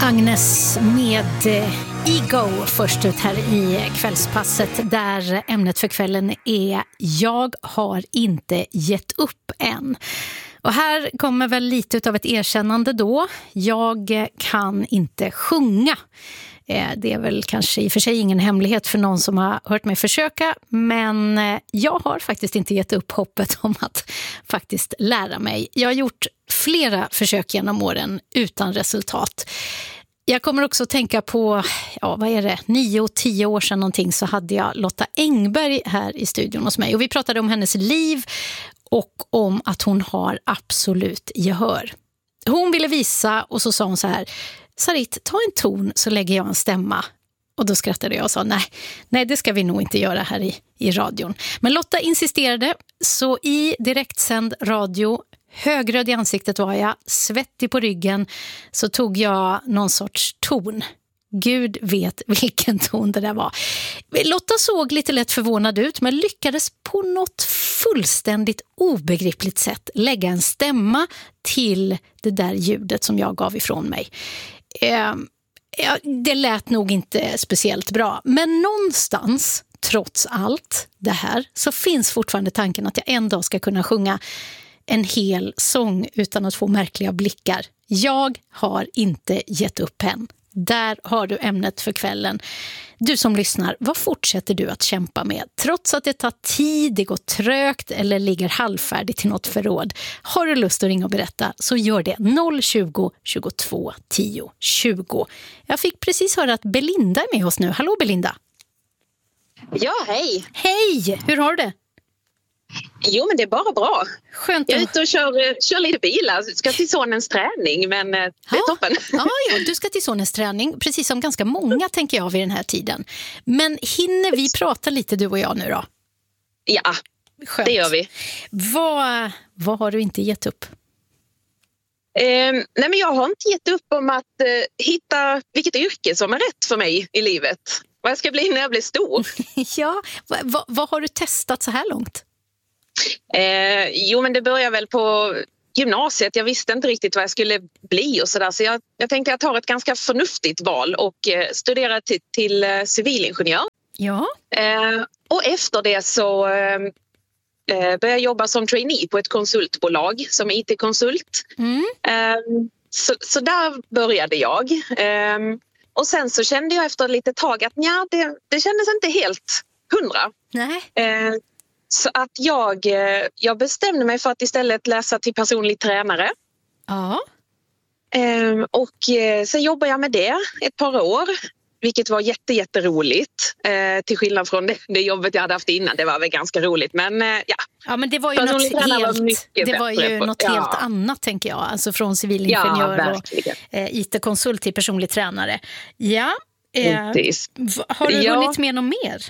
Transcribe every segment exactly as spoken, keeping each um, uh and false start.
Agnes med Ego först ut här i kvällspasset, där ämnet för kvällen är Jag har inte gett upp än. Och här kommer väl lite av ett erkännande då. Jag kan inte sjunga. Det är väl kanske i och för sig ingen hemlighet för någon som har hört mig försöka, men jag har faktiskt inte gett upp hoppet om att faktiskt lära mig. Jag har gjort flera försök genom åren utan resultat. Jag kommer också att tänka på, ja vad är det, nio och tio år sedan någonting, så hade jag Lotta Engberg här i studion hos mig. Och vi pratade om hennes liv och om att hon har absolut gehör. Hon ville visa och så sa hon så här: Sarit, ta en ton så lägger jag en stämma. Och då skrattade jag och sa nej, nej det ska vi nog inte göra här i, i radion. Men Lotta insisterade, så i direktsänd radio, högröd i ansiktet var jag, svettig på ryggen, så tog jag någon sorts ton. Gud vet vilken ton det där var. Lotta såg lite lätt förvånad ut, men lyckades på något fullständigt obegripligt sätt lägga en stämma till det där ljudet som jag gav ifrån mig. Eh, det lät nog inte speciellt bra, men någonstans, trots allt det här, så finns fortfarande tanken att jag en dag ska kunna sjunga en hel sång utan att få märkliga blickar. Jag har inte gett upp än. Där har du ämnet för kvällen. Du som lyssnar, vad fortsätter du att kämpa med? Trots att det tar tid, det går trögt eller ligger halvfärdigt i något förråd. Har du lust att ringa och berätta så gör det noll tjugo, tjugotvå, tio, tjugo. Jag fick precis höra att Belinda är med oss nu. Hallå Belinda! Ja, hej! Hej! Hur har du det? Jo, men det är bara bra. Skönt. Jag är ute och kör, kör lite bilar. Jag ska till sonens träning, men det är ja. toppen. Ja, ja, du ska till sonens träning, precis som ganska många tänker jag vid den här tiden. Men hinner vi prata lite du och jag nu då? Ja, Skönt. Det gör vi. Vad, vad har du inte gett upp? Eh, nej, men jag har inte gett upp om att eh, hitta vilket yrke som är rätt för mig i livet. Vad jag ska bli när jag blir stor. Ja, vad, vad, vad har du testat så här långt? Eh, jo, men det börjar väl på gymnasiet. Jag visste inte riktigt vad jag skulle bli och sådär. Så jag, jag tänkte att jag tar ett ganska förnuftigt val och eh, studerar till, till eh, civilingenjör. Ja. Eh, och efter det så eh, började jag jobba som trainee på ett konsultbolag som I T-konsult. Mm. Eh, så, så där började jag. Eh, och sen så kände jag efter ett litet tag att nja, det, det kändes inte helt hundra. Nej. Eh, Så att jag, jag bestämde mig för att istället läsa till personlig tränare. Ja. Ehm, och sen jobbade jag med det ett par år. Vilket var jätte, jätteroligt. Ehm, till skillnad från det, det jobbet jag hade haft innan. Det var väl ganska roligt. Men ja. Ja, men det var ju något helt, var det var ju på, något ja. helt annat tänker jag. Alltså från civilingenjör ja, och eh, I T-konsult till personlig tränare. Ja. Eh, har du ja. hunnit med något mer?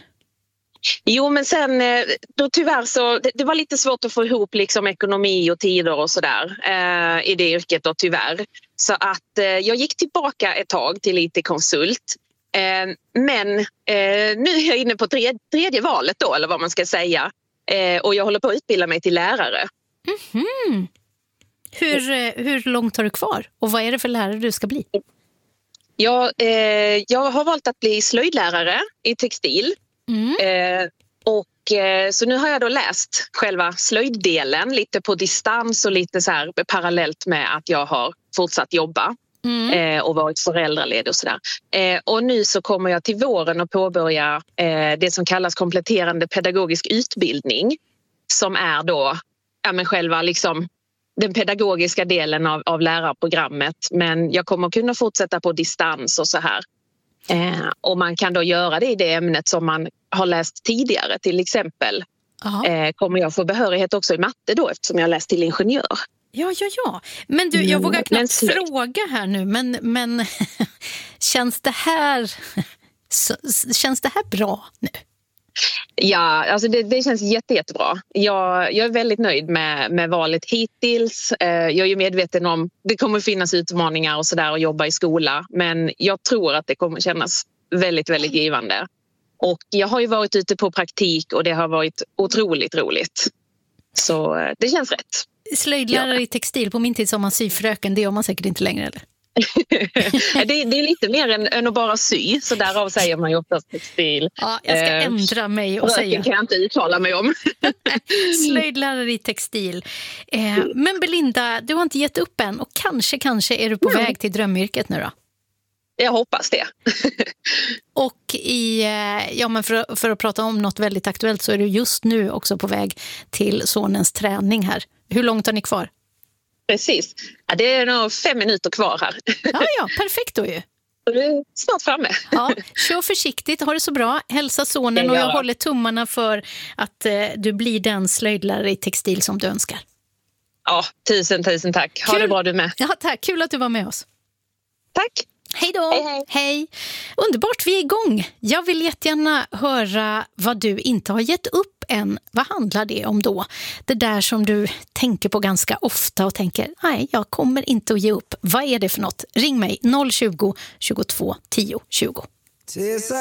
Jo, men sen då tyvärr så det, det var lite svårt att få ihop liksom ekonomi och tider och sådär eh, i det yrket då tyvärr. Så att eh, jag gick tillbaka ett tag till I T-konsult. Eh, men eh, nu är jag inne på tredje, tredje valet då, eller vad man ska säga. Eh, och jag håller på att utbilda mig till lärare. Mm-hmm. Hur, hur långt har du kvar? Och vad är det för lärare du ska bli? Jag, eh, jag har valt att bli slöjdlärare i textil. Mm. Eh, och eh, så nu har jag då läst själva slöjddelen lite på distans och lite så här parallellt med att jag har fortsatt jobba mm. eh, och varit föräldraledig och sådär. Eh, och nu så kommer jag till våren att påbörja eh, det som kallas kompletterande pedagogisk utbildning, som är då ja, men själva liksom den pedagogiska delen av, av lärarprogrammet, men jag kommer kunna fortsätta på distans och så här. Eh, och man kan då göra det i det ämnet som man har läst tidigare, till exempel. Eh, kommer jag få behörighet också i matte då, eftersom jag har läst till ingenjör. Ja, ja, ja. Men du, jag vågar knappt mm, fråga här nu, men, men känns det här känns det här bra nu? Ja, alltså det, det känns jätte, jättebra. Jag, jag är väldigt nöjd med, med valet hittills. Eh, jag är ju medveten om det kommer finnas utmaningar och sådär att jobba i skola. Men jag tror att det kommer kännas väldigt, väldigt givande. Och jag har ju varit ute på praktik och det har varit otroligt roligt. Så eh, det känns rätt. Slöjdlärare ja. i textil, på min tid som man syfröken, det gör man säkert inte längre eller? det, det är lite mer än, än att bara sy, så därav säger man ju oftast textil. Ja, jag ska eh, ändra mig och säga. Det kan jag inte uttala mig om. Slöjdlärare i textil. Eh, men Belinda, du har inte gett upp än och kanske, kanske är du på mm. väg till drömyrket nu då? Jag hoppas det. Och i, ja, men för, för att prata om något väldigt aktuellt så är du just nu också på väg till sonens träning här. Hur långt har ni kvar? Precis. Ja, det är nog fem minuter kvar här. Ja, ja, perfekt då ju. Du är snart framme. Ja, kör försiktigt, ha det så bra. Hälsa sonen och jag håller tummarna för att eh, du blir den slöjdlärare i textil som du önskar. Ja, tusen, tusen tack. Ha Kul. det bra du med. Ja, tack. Kul att du var med oss. Tack. Hej då. Hej, hej. Hej. Underbart, vi är igång. Jag vill jättegärna höra vad du inte har gett upp än. Vad handlar det om då? Det där som du tänker på ganska ofta och tänker, nej, jag kommer inte att ge upp. Vad är det för något? Ring mig noll tjugo, tjugotvå, tio, tjugo.